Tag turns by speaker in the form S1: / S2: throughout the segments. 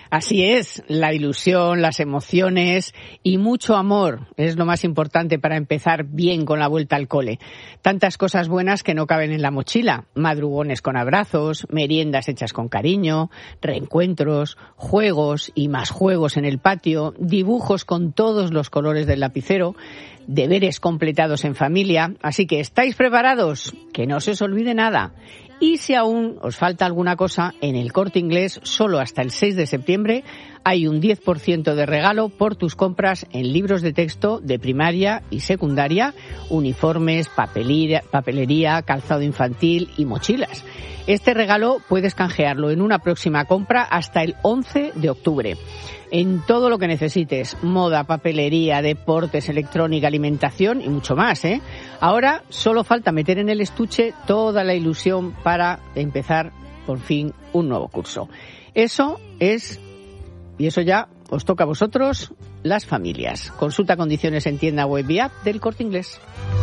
S1: Así es, la ilusión, las emociones y mucho amor es lo más importante para empezar bien con la vuelta al cole. Tantas cosas buenas que no caben en la mochila. Madrugones con abrazos, meriendas hechas con cariño, reencuentros, juegos y más juegos en el patio, dibujos con todos los colores del lapicero, deberes completados en familia. Así que, ¿estáis preparados? Que no se os olvide nada. Y si aún os falta alguna cosa, en el Corte Inglés, solo hasta el 6 de septiembre, hay un 10% de regalo por tus compras en libros de texto de primaria y secundaria, uniformes, papelería, calzado infantil y mochilas. Este regalo puedes canjearlo en una próxima compra hasta el 11 de octubre. En todo lo que necesites, moda, papelería, deportes, electrónica, alimentación y mucho más, ¿eh? Ahora solo falta meter en el estuche toda la ilusión para empezar por fin un nuevo curso. Eso ya os toca a vosotros, las familias. Consulta condiciones en tienda web y app del Corte Inglés.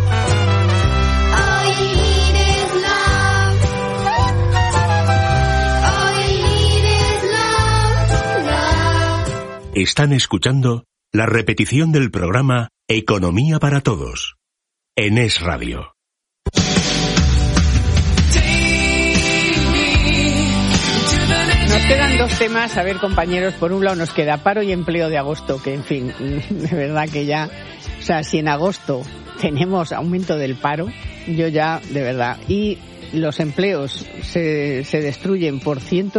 S2: Están escuchando la repetición del programa Economía para Todos, en Es Radio.
S1: Nos quedan dos temas, a ver, compañeros. Por un lado nos queda paro y empleo de agosto, que en fin, de verdad que ya, o sea, si en agosto tenemos aumento del paro, yo ya, de verdad, y los empleos se destruyen por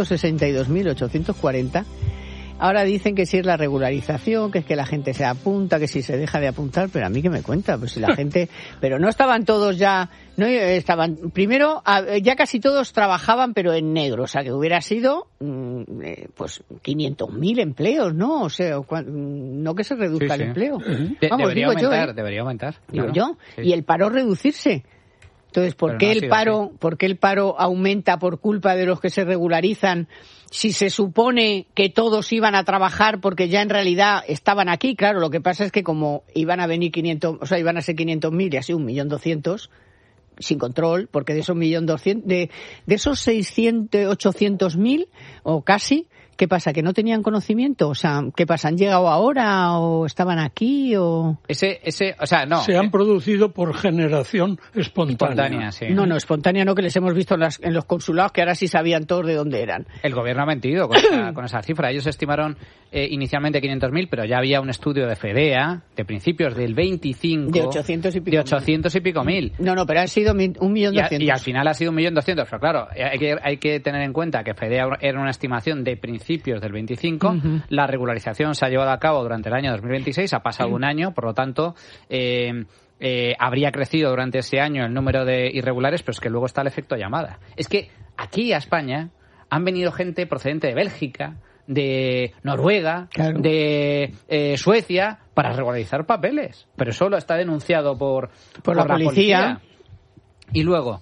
S1: 162.840. Ahora dicen que si es la regularización, que es que la gente se apunta, que si se deja de apuntar, pero a mí qué me cuenta, pues si la gente, pero no estaban todos ya, no estaban, primero ya casi todos trabajaban pero en negro, o sea que hubiera sido pues 500.000 empleos, ¿no? O sea, no que se reduzca el empleo. Vamos,
S3: debería aumentar.
S1: Digo yo, y el paro reducirse. Entonces, ¿por qué el paro aumenta por culpa de los que se regularizan si se supone que todos iban a trabajar porque ya en realidad estaban aquí? Claro, lo que pasa es que como iban a venir 500, o sea, iban a ser 500.000 y así 1.200.000 sin control, porque de esos 1.200.000, de esos 800.000 o casi, ¿qué pasa? ¿Que no tenían conocimiento? O sea, ¿qué pasa? ¿Han llegado ahora o estaban aquí o...?
S3: O sea, no.
S4: Se han producido por generación espontánea.
S3: Sí.
S1: No, espontánea no, que les hemos visto en los consulados, que ahora sí sabían todos de dónde eran.
S3: El gobierno ha mentido con esa cifra. Ellos estimaron inicialmente 500.000, pero ya había un estudio de FEDEA de principios del 25...
S1: De 800 y pico.
S3: De 800 y pico mil.
S1: No, pero han sido 1.200.000.
S3: Y al final ha sido 1.200.000. Pero claro, hay que tener en cuenta que FEDEA era una estimación de principios del 25, la regularización se ha llevado a cabo durante el año 2026, ha pasado un año, por lo tanto habría crecido durante ese año el número de irregulares, pero es que luego está el efecto llamada. Es que aquí a España han venido gente procedente de Bélgica, de Noruega, claro, de Suecia, para regularizar papeles, pero eso lo está denunciado por la policía. Y luego,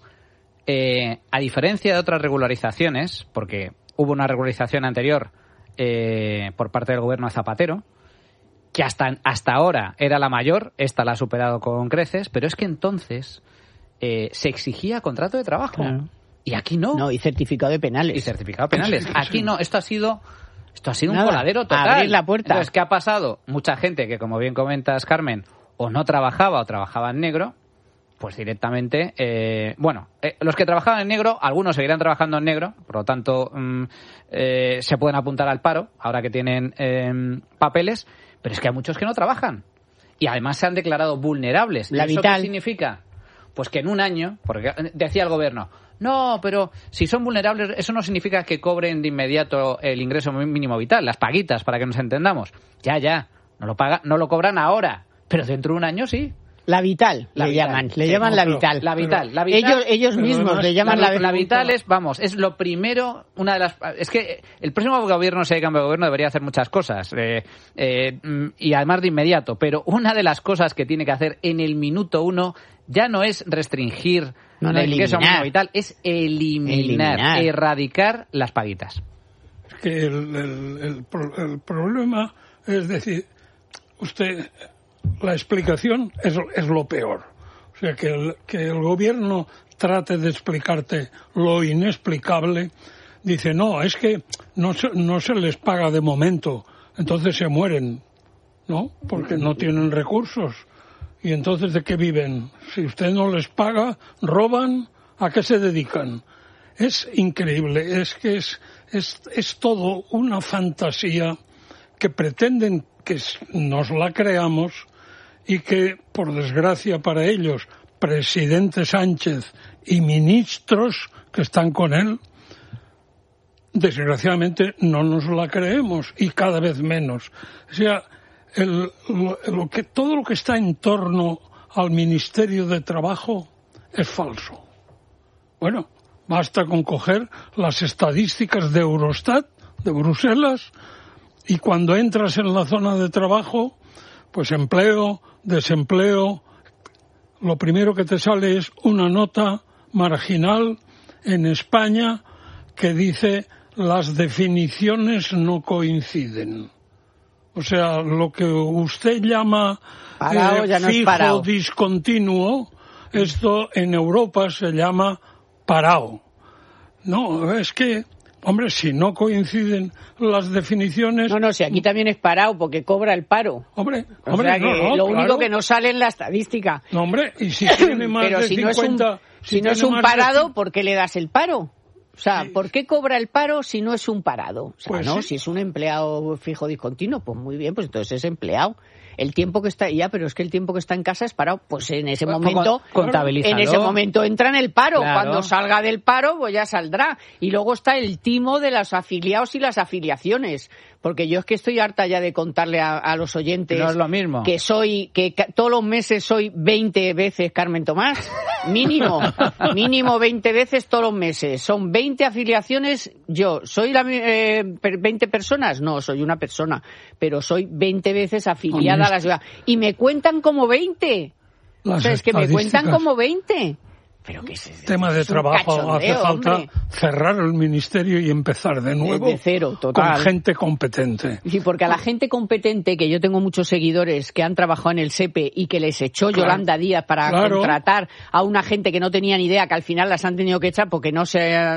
S3: a diferencia de otras regularizaciones, porque hubo una regularización anterior por parte del gobierno de Zapatero, que hasta ahora era la mayor, esta la ha superado con creces, pero es que entonces se exigía contrato de trabajo. Claro. Y aquí no.
S1: No, y certificado de penales.
S3: Aquí no, esto ha sido un coladero total.
S1: Abrir la puerta.
S3: Entonces, ¿qué ha pasado? Mucha gente que, como bien comentas, Carmen, o no trabajaba o trabajaba en negro, pues directamente, los que trabajaban en negro, algunos seguirán trabajando en negro, por lo tanto se pueden apuntar al paro, ahora que tienen papeles, pero es que hay muchos que no trabajan y además se han declarado vulnerables.
S1: La
S3: ¿Y eso
S1: vital.
S3: qué significa? Pues que en un año, porque decía el gobierno, no, pero si son vulnerables, eso no significa que cobren de inmediato el ingreso mínimo vital, las paguitas, para que nos entendamos. Ya, no lo cobran ahora, pero dentro de un año sí.
S1: La vital, le llaman la vital.
S3: La vital.
S1: Ellos mismos le llaman
S3: la vital. Es lo primero, es que el próximo gobierno, si hay cambio de gobierno, debería hacer muchas cosas, y además de inmediato, pero una de las cosas que tiene que hacer en el minuto 1 ya no es restringir el ingreso mínimo vital, es eliminar, erradicar las paguitas.
S4: Es que el problema es decir, la explicación es lo peor. O sea, que el gobierno trate de explicarte lo inexplicable dice, no, es que no se les paga de momento, entonces se mueren, ¿no? Porque no tienen recursos. Y entonces, ¿de qué viven? Si usted no les paga, roban, ¿a qué se dedican? Es increíble, es que es todo una fantasía que pretenden que nos la creamos y que, por desgracia para ellos, presidente Sánchez y ministros que están con él, desgraciadamente no nos la creemos y cada vez menos. O sea, todo lo que está en torno al Ministerio de Trabajo es falso. Bueno, basta con coger las estadísticas de Eurostat, de Bruselas, y cuando entras en la zona de trabajo, pues empleo, desempleo, lo primero que te sale es una nota marginal en España que dice las definiciones no coinciden. O sea, lo que usted llama fijo discontinuo, esto en Europa se llama parado. No, es que, hombre, si no coinciden las definiciones...
S1: No, si aquí también es parado porque cobra el paro.
S4: Hombre,
S1: o sea que lo único que no sale en la estadística.
S4: No, hombre, y si tiene más
S1: pero
S4: de
S1: si
S4: 50...
S1: si no es un parado, ¿por qué le das el paro? O sea, ¿por qué cobra el paro si no es un parado? O sea,
S4: pues
S1: no,
S4: sí.
S1: Si es un empleado fijo discontinuo, pues muy bien, pues entonces es empleado. El tiempo que está, pero es que el tiempo que está en casa es parado. Pues en ese momento,
S3: contabilízalo.
S1: En ese momento entra en el paro.
S3: Claro.
S1: Cuando salga del paro, pues ya saldrá. Y luego está el timo de los afiliados y las afiliaciones. Porque yo es que estoy harta ya de contarle a los oyentes
S3: no es lo mismo.
S1: que todos los meses soy 20 veces Carmen Tomás. Mínimo 20 veces todos los meses. Son 20 afiliaciones. Yo, ¿soy 20 personas? No, soy una persona. Pero soy 20 veces afiliada a la ciudad. Y me cuentan como 20. O sea, es que me cuentan como 20. Pero que es
S4: tema de trabajo, hace falta cerrar el ministerio y empezar de nuevo
S1: desde cero, total.
S4: Con gente competente.
S1: Sí, porque a la gente competente, que yo tengo muchos seguidores que han trabajado en el SEPE y que les echó Yolanda Díaz para contratar a una gente que no tenía ni idea, que al final las han tenido que echar porque no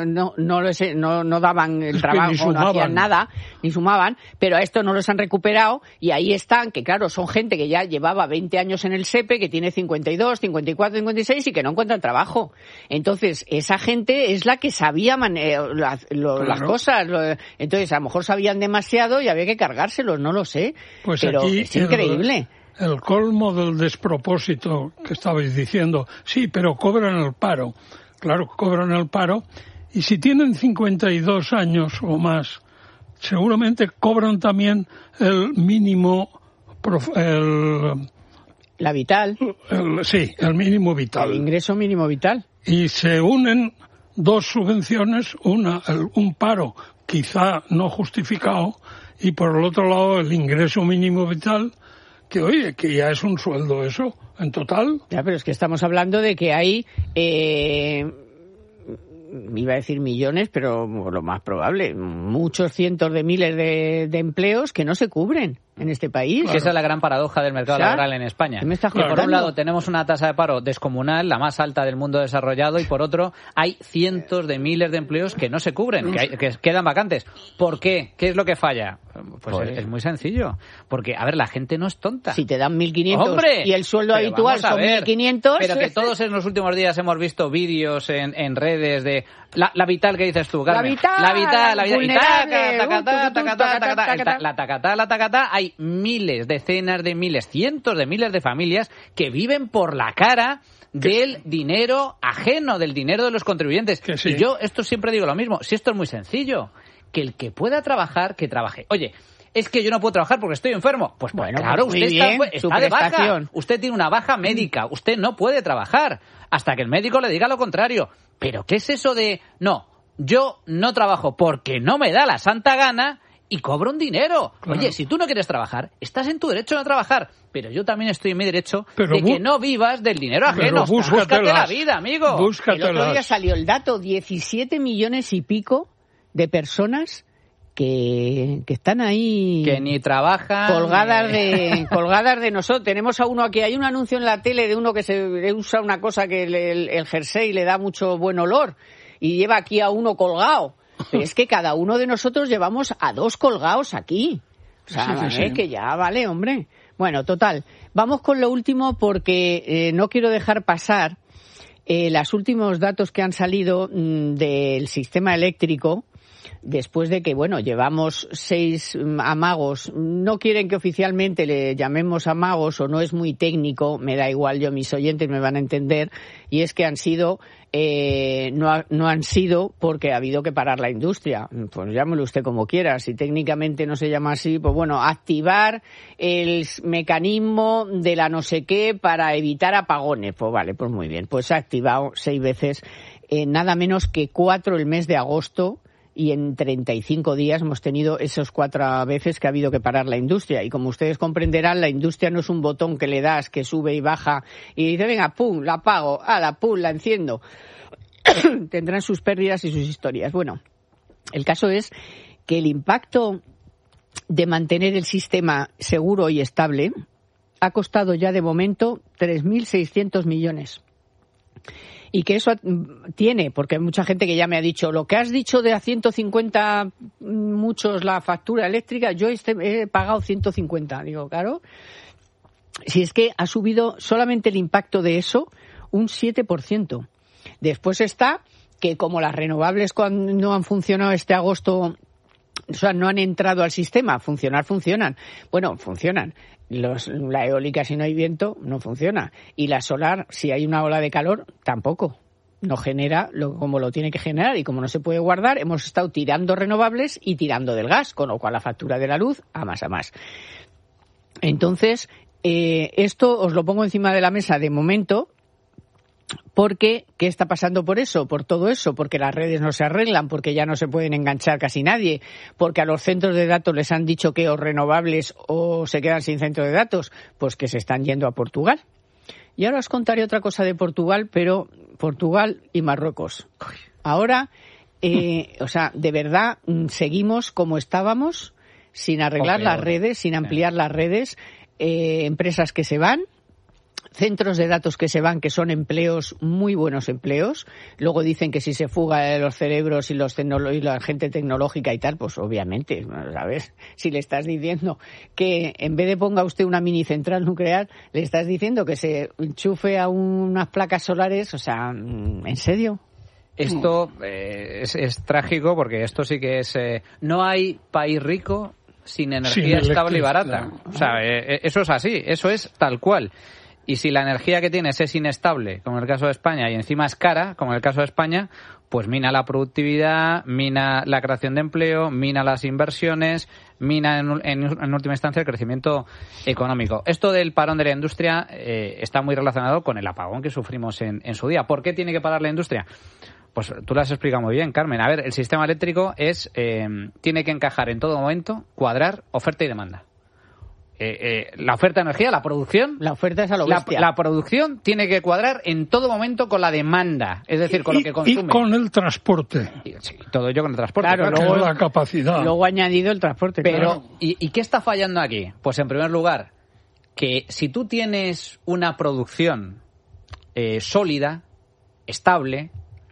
S1: daban el trabajo, no hacían nada, ni sumaban, pero a esto no los han recuperado y ahí están, que claro, son gente que ya llevaba 20 años en el SEPE, que tiene 52, 54, 56 y que no encuentran trabajo. Entonces, esa gente es la que sabía las cosas. Entonces, a lo mejor sabían demasiado y había que cargárselos, no lo sé.
S4: Pues
S1: pero
S4: aquí
S1: es increíble.
S4: El colmo del despropósito que estabais diciendo, sí, pero cobran el paro. Claro, cobran el paro. Y si tienen 52 años o más, seguramente cobran también el mínimo...
S1: La vital.
S4: El mínimo vital.
S1: El ingreso mínimo vital.
S4: Y se unen dos subvenciones, un paro quizá no justificado y por el otro lado el ingreso mínimo vital, que oye, que ya es un sueldo eso, en total.
S1: Ya, pero es que estamos hablando de que hay... iba a decir millones, pero lo más probable, muchos cientos de miles de empleos que no se cubren en este país.
S3: Claro. Esa es la gran paradoja del mercado laboral en España.
S1: Que
S3: por un lado tenemos una tasa de paro descomunal, la más alta del mundo desarrollado, y por otro hay cientos de miles de empleos que no se cubren, que quedan vacantes. ¿Por qué? ¿Qué es lo que falla? Pues es muy sencillo. Porque, a ver, la gente no es tonta.
S1: Si te dan 1.500
S3: ¡hombre!
S1: Y el sueldo habitual son 1.500...
S3: Pero que todos en los últimos días hemos visto vídeos en redes de la vital que dices tú, Carmen. La vital. Y la tacatá. Hay miles, decenas de miles, cientos de miles de familias que viven por la cara del dinero ajeno, del dinero de los contribuyentes.
S4: Sí.
S3: Y yo esto siempre digo lo mismo, si esto es muy sencillo, que el que pueda trabajar, que trabaje. Oye, es que yo no puedo trabajar porque estoy enfermo. Pues bueno, claro, usted está de baja. Usted tiene una baja médica, usted no puede trabajar hasta que el médico le diga lo contrario. Pero ¿qué es eso de no, yo no trabajo porque no me da la santa gana y cobro un dinero? Claro. Oye, si tú no quieres trabajar, estás en tu derecho de no trabajar. Pero yo también estoy en mi derecho de que no vivas del dinero ajeno. Búscate la vida, amigo.
S1: El otro día salió el dato, 17 millones y pico de personas que están ahí...
S3: Que ni trabajan...
S1: Colgadas de nosotros. Tenemos a uno aquí, hay un anuncio en la tele de uno que se usa una cosa que el jersey le da mucho buen olor y lleva aquí a uno colgado. Pero es que cada uno de nosotros llevamos a 2 colgados aquí. O sea,
S4: sí.
S1: que ya vale, hombre. Bueno, total. Vamos con lo último porque no quiero dejar pasar los últimos datos que han salido del sistema eléctrico. Después de que, bueno, llevamos 6 amagos, no quieren que oficialmente le llamemos amagos o no es muy técnico, me da igual, mis oyentes me van a entender, y es que han sido, no han sido porque ha habido que parar la industria. Pues llámelo usted como quiera, si técnicamente no se llama así, pues bueno, activar el mecanismo de la no sé qué para evitar apagones. Pues vale, pues muy bien, pues se ha activado 6 veces, nada menos que 4 el mes de agosto. Y en 35 días hemos tenido esos 4 veces que ha habido que parar la industria. Y como ustedes comprenderán, la industria no es un botón que le das, que sube y baja, y dice, venga, pum, la apago, pum, la enciendo. Tendrán sus pérdidas y sus historias. Bueno, el caso es que el impacto de mantener el sistema seguro y estable ha costado ya de momento 3.600 millones. Y que eso tiene, porque hay mucha gente que ya me ha dicho, lo que has dicho de a 150 muchos la factura eléctrica, yo he pagado 150. Digo, claro, si es que ha subido solamente el impacto de eso un 7%. Después está que como las renovables no han funcionado este agosto, o sea, no han entrado al sistema, funcionan. Bueno, funcionan. La eólica, si no hay viento, no funciona. Y la solar, si hay una ola de calor, tampoco. No genera como lo tiene que generar. Y como no se puede guardar, hemos estado tirando renovables y tirando del gas, con lo cual la factura de la luz a más. Entonces, esto os lo pongo encima de la mesa de momento. Porque, ¿qué está pasando por eso? Por todo eso, porque las redes no se arreglan, porque ya no se pueden enganchar casi nadie, porque a los centros de datos les han dicho que o renovables o se quedan sin centro de datos, pues que se están yendo a Portugal. Y ahora os contaré otra cosa de Portugal, pero Portugal y Marruecos. Ahora, o sea, de verdad, seguimos como estábamos, sin arreglar las redes, sin ampliar las redes, empresas que se van, centros de datos que se van, que son empleos, muy buenos empleos. Luego dicen que si se fuga los cerebros y la gente tecnológica y tal, pues obviamente, ¿sabes? Si le estás diciendo que en vez de ponga usted una mini central nuclear, le estás diciendo que se enchufe a unas placas solares, o sea, ¿en serio?
S3: Esto es trágico porque esto sí que es... no hay país rico sin energía estable y barata. O sea, eso es así, eso es tal cual. Y si la energía que tienes es inestable, como en el caso de España, y encima es cara, como en el caso de España, pues mina la productividad, mina la creación de empleo, mina las inversiones, mina en última instancia el crecimiento económico. Esto del parón de la industria está muy relacionado con el apagón que sufrimos en su día. ¿Por qué tiene que parar la industria? Pues tú lo has explicado muy bien, Carmen. A ver, el sistema eléctrico tiene que encajar en todo momento, cuadrar oferta y demanda. La oferta de energía, la producción...
S1: La oferta es a lo bestia.
S3: La producción tiene que cuadrar en todo momento con la demanda, es decir, con lo que consume.
S4: Y con el transporte.
S3: Sí, todo ello con el transporte.
S1: Claro,
S4: luego la capacidad.
S1: Luego añadido el transporte.
S3: Pero,
S1: claro.
S3: ¿y qué está fallando aquí? Pues en primer lugar, que si tú tienes una producción sólida, estable,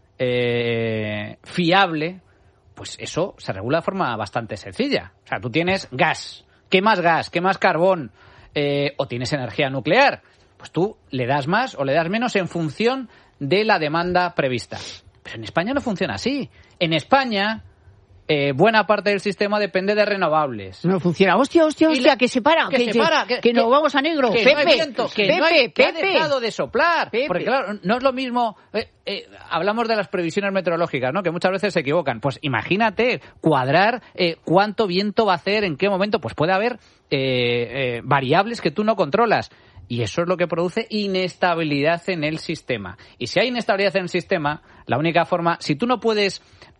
S3: fiable, pues eso se regula de forma bastante sencilla. O sea, tú tienes gas. ¿Qué más gas? ¿Qué más carbón? ¿O tienes energía nuclear? Pues tú le das más o le das menos en función de la demanda prevista. Pero en España no funciona así. En España, buena parte del sistema depende de renovables.
S1: No funciona. Hostia, que se para. Que nos vamos a negro.
S3: Que
S1: Pepe,
S3: no hay viento, que ha dejado de soplar.
S1: Pepe.
S3: Porque claro, no es lo mismo... hablamos de las previsiones meteorológicas, ¿no? Que muchas veces se equivocan. Pues imagínate cuadrar cuánto viento va a hacer, en qué momento. Pues puede haber variables que tú no controlas. Y eso es lo que produce inestabilidad en el sistema. Y si hay inestabilidad en el sistema, la única forma... Si tú no puedes